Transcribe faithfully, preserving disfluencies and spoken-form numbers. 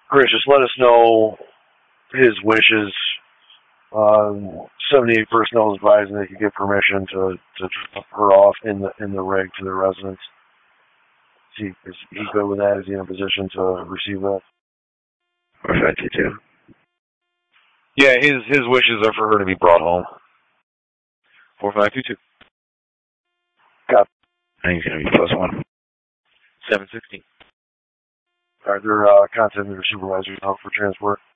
Gracious, let us know his wishes. Um, seventy-eight personnel is advising they could get permission to, to drop her off in the in the rig to their residence. Is he, is he good with that? Is he in a position to receive that? four five two two. Yeah, his his wishes are for her to be brought home. four five two two. Got. I think he's going to be plus one. seven sixteen. Are there uh, content or supervisors out for transport?